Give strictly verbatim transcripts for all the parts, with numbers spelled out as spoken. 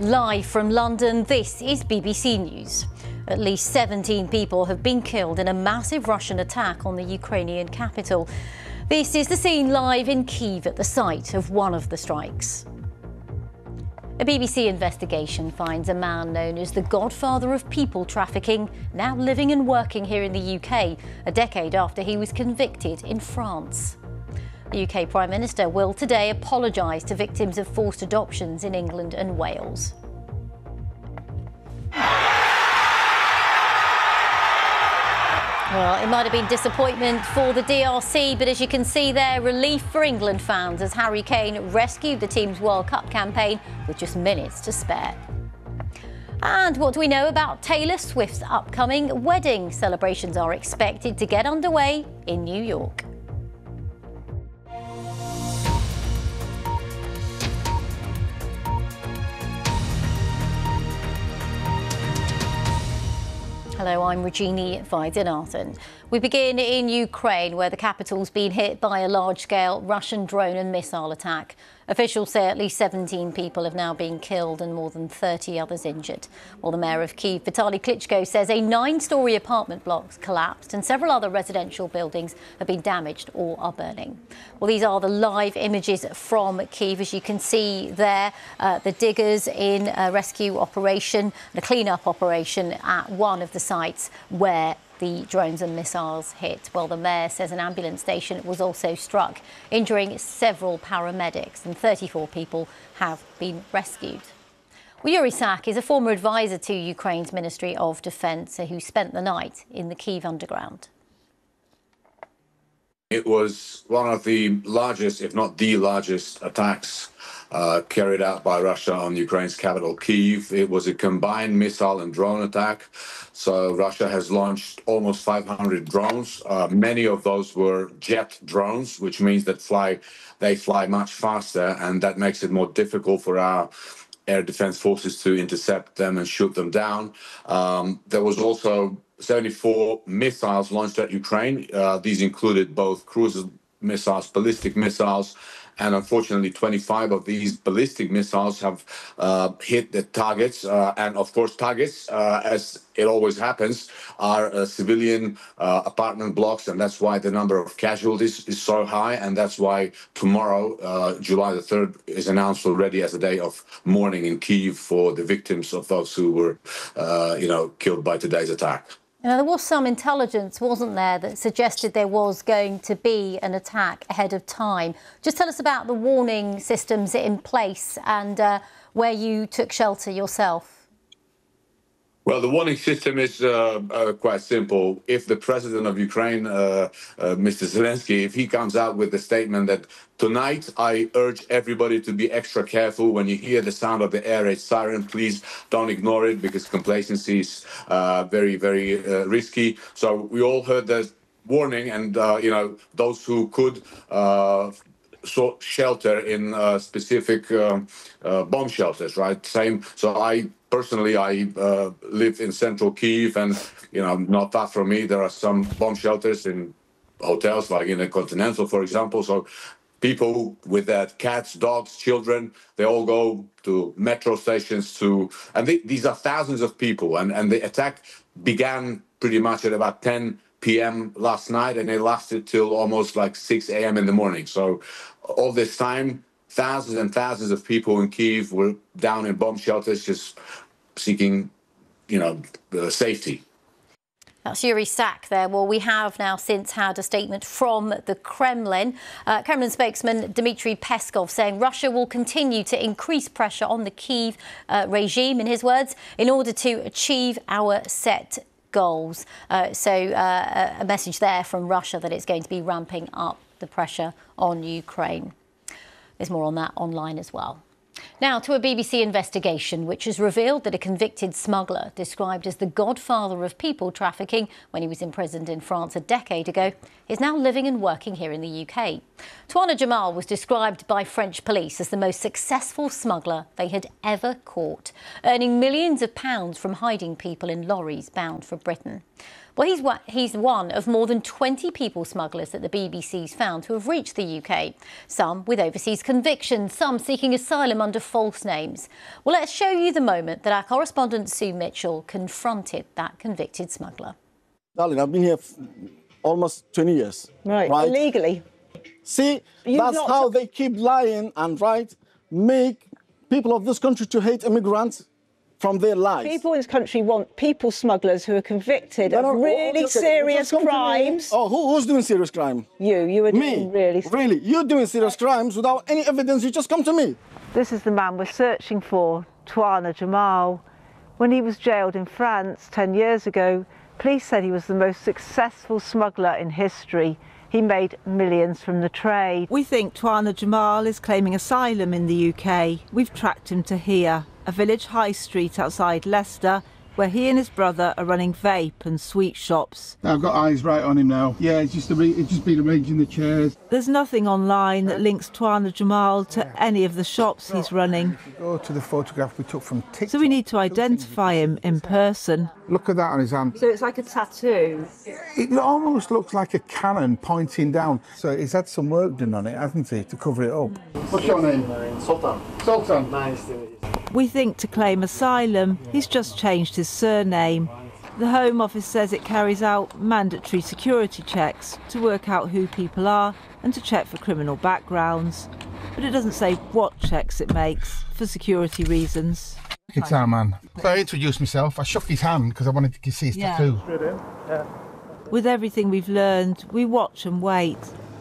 Live from London, this is B B C News. At least seventeen people have been killed in a massive Russian attack on the Ukrainian capital. This is the scene live in Kyiv at the site of one of the strikes. A B B C investigation finds a man known as the godfather of people trafficking now living and working here in the U K, a decade after he was convicted in France. The U K Prime Minister will today apologise to victims of forced adoptions in England and Wales. Well, it might have been disappointment for the D R C, but as you can see there, relief for England fans as Harry Kane rescued the team's World Cup campaign with just minutes to spare. And what do we know about Taylor Swift's upcoming wedding? Celebrations are expected to get underway in New York. Hello, I'm Regina Vaidyanathan. We begin in Ukraine, where the capital's been hit by a large-scale Russian drone and missile attack. Officials say at least seventeen people have now been killed and more than thirty others injured. While the mayor of Kyiv, Vitaly Klitschko, says a nine-storey apartment block collapsed and several other residential buildings have been damaged or are burning. Well, these are the live images from Kyiv. As you can see there, uh, the diggers in a rescue operation, the clean-up operation at one of the sites where the drones and missiles hit. Well, the mayor says an ambulance station was also struck, injuring several paramedics, and thirty-four people have been rescued. Well, Yuri Sak is a former advisor to Ukraine's Ministry of Defence who spent the night in the Kyiv underground. It was one of the largest, if not the largest, attacks uh, carried out by Russia on Ukraine's capital, Kyiv. It was a combined missile and drone attack. So Russia has launched almost five hundred drones. Uh, many of those were jet drones, which means that fly they fly much faster, and that makes it more difficult for our air defense forces to intercept them and shoot them down. Um, there was also seventy-four missiles launched at Ukraine. Uh, these included both cruise missiles, ballistic missiles, and unfortunately twenty-five of these ballistic missiles have uh, hit the targets. Uh, and of course, targets, uh, as it always happens, are uh, civilian uh, apartment blocks, and that's why the number of casualties is so high. And that's why tomorrow, uh, July the third, is announced already as a day of mourning in Kyiv for the victims of those who were, uh, you know, killed by today's attack. Now, there was some intelligence, wasn't there, that suggested there was going to be an attack ahead of time. Just tell us about the warning systems in place and uh, where you took shelter yourself. Well, the warning system is uh, uh, quite simple. If the president of Ukraine, uh, uh, Mister Zelensky, if he comes out with the statement that tonight I urge everybody to be extra careful when you hear the sound of the air raid siren, please don't ignore it because complacency is uh, very, very uh, risky. So we all heard the warning, and uh, you know, those who could uh, sought shelter in uh, specific uh, uh, bomb shelters, right? Same. So I. Personally, I uh, live in central Kyiv, and you know, not far from me, there are some bomb shelters in hotels, like in the Continental, for example. So people with their cats, dogs, children, they all go to metro stations to, and they, these are thousands of people. And, and the attack began pretty much at about ten p m last night, and it lasted till almost like six a m in the morning. So all this time, thousands and thousands of people in Kyiv were down in bomb shelters just seeking, you know, uh, safety. That's Yuri Sak there. Well, we have now since had a statement from the Kremlin. Uh, Kremlin spokesman Dmitry Peskov saying Russia will continue to increase pressure on the Kyiv uh, regime, in his words, in order to achieve our set goals. Uh, so uh, a message there from Russia that it's going to be ramping up the pressure on Ukraine. There's more on that online as well. Now to a B B C investigation which has revealed that a convicted smuggler described as the godfather of people trafficking when he was imprisoned in France a decade ago is now living and working here in the U K. Touane Jamal was described by French police as the most successful smuggler they had ever caught, earning millions of pounds from hiding people in lorries bound for Britain. Well, he's one, he's one of more than twenty people smugglers that the B B C's found who have reached the U K. Some with overseas convictions, some seeking asylum under false names. Well, let's show you the moment that our correspondent Sue Mitchell confronted that convicted smuggler. Darling, I've been here almost twenty years. Right, right? illegally. See, You've that's not how t- they keep lying and, right, make people of this country to hate immigrants from their lives. People in this country want people smugglers who are convicted No, of no, really okay, okay, serious just come to me. crimes. Oh, who, who's doing serious crime? You, you are Me? doing really. Really? You're doing serious crimes without any evidence. You just come to me. This is the man we're searching for, Touane Jamal. When he was jailed in France ten years ago, police said he was the most successful smuggler in history. He made millions from the trade. We think Touane Jamal is claiming asylum in the U K. We've tracked him to here, a village high street outside Leicester, where he and his brother are running vape and sweet shops. I've got eyes right on him now. Yeah, it's just, a it's just been arranging the chairs. There's nothing online that links Touane Jamal to any of the shops he's running. If you go to the photograph we took from TikTok. So we need to identify him in person. Look at that on his hand. So it's like a tattoo? It almost looks like a cannon pointing down. So he's had some work done on it, hasn't he, to cover it up. What's your name? Sultan. Sultan. Nice to meet you. We think to claim asylum, he's just changed his surname. The Home Office says it carries out mandatory security checks to work out who people are and to check for criminal backgrounds. But it doesn't say what checks it makes for security reasons. Guitar man. So I introduced myself. I shook his hand because I wanted to see his Yeah. tattoo. With everything we've learned, we watch and wait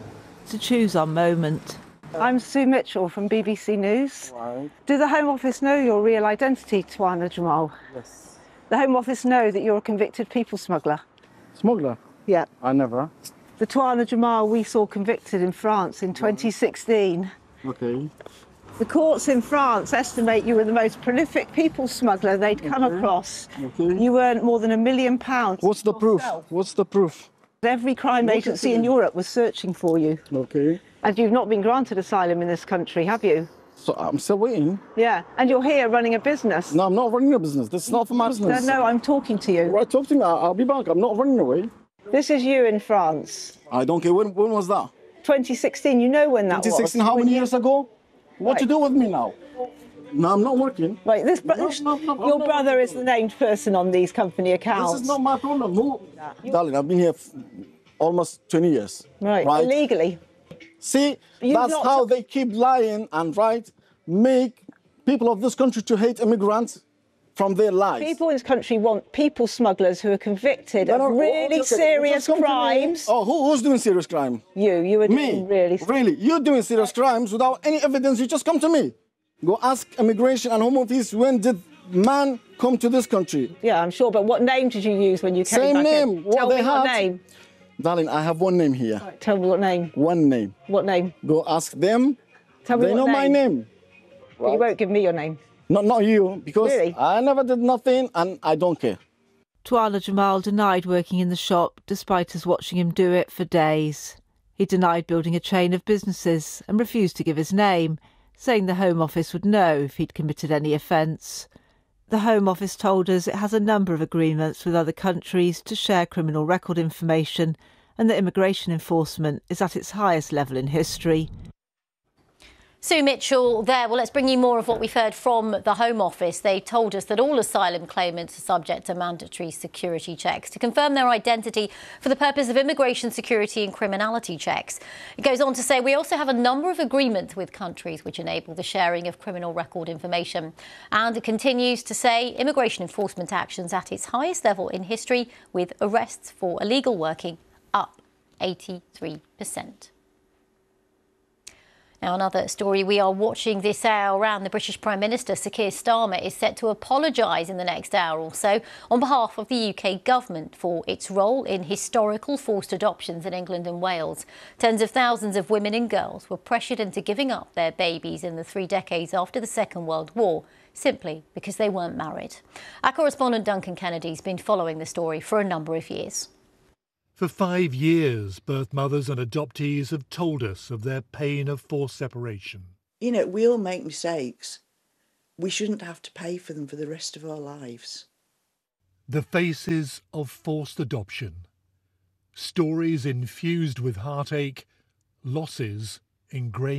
to choose our moment. I'm Sue Mitchell from B B C News. Right. Do the Home Office know your real identity, Touane Jamal? Yes. The Home Office know that you're a convicted people smuggler? Smuggler? Yeah. I never. The Touane Jamal we saw convicted in France in twenty sixteen. Okay. The courts in France estimate you were the most prolific people smuggler they'd come Okay. across. Okay. You earned more than a million pounds. What's the proof? yourself. What's the proof? Every crime What agency is in it? Europe was searching for you. Okay. And you've not been granted asylum in this country, have you? So I'm still waiting. Yeah. And you're here running a business. No, I'm not running a business. This is not for my No, business. no, I'm talking to you. Right, talk to me. I'll I'll be back. I'm not running away. This is you in France. I don't care. When, when was that? twenty sixteen, you know when that twenty sixteen, was. how When many you- years ago? What to Right. do with me now? No, I'm not working. Right, this bro- No, no, no, your no. brother is the named person on these company accounts. This is not my problem. Who? Darling, I've been here f- almost twenty years. Right, Right? illegally. See, You've that's not how t- they keep lying and, right, make people of this country to hate immigrants from their lives. People in this country want people smugglers who are convicted No, no, of okay, really okay, serious just come to me. crimes. Oh, who, who's doing serious crime? You, you are Me? doing really. Really? You're doing serious crimes without any evidence. You just come to me. Go ask Immigration and Home Office, when did man come to this country? Yeah, I'm sure. But what name did you use when you came Same back in? name, what Tell they me what had. name. Darling, I have one name here. Tell me what name. One name. What name? Go ask them. Tell me They what know name. my name. But you won't give me your name. Not, not you, because Really? I never did nothing and I don't care. Touane Jamal denied working in the shop, despite us watching him do it for days. He denied building a chain of businesses and refused to give his name, saying the Home Office would know if he'd committed any offence. The Home Office told us it has a number of agreements with other countries to share criminal record information and that immigration enforcement is at its highest level in history. Sue Mitchell there. Well, let's bring you more of what we've heard from the Home Office. They told us that all asylum claimants are subject to mandatory security checks to confirm their identity for the purpose of immigration, security and criminality checks. It goes on to say we also have a number of agreements with countries which enable the sharing of criminal record information. And it continues to say immigration enforcement actions at its highest level in history, with arrests for illegal working up eighty-three percent. Now, another story we are watching this hour around, the British Prime Minister, Sir Keir Starmer, is set to apologise in the next hour or so on behalf of the U K government for its role in historical forced adoptions in England and Wales. Tens of thousands of women and girls were pressured into giving up their babies in the three decades after the Second World War, simply because they weren't married. Our correspondent Duncan Kennedy's been following the story for a number of years. For five years, birth mothers and adoptees have told us of their pain of forced separation. You know, we all make mistakes. We shouldn't have to pay for them for the rest of our lives. The faces of forced adoption. Stories infused with heartache, losses ingrained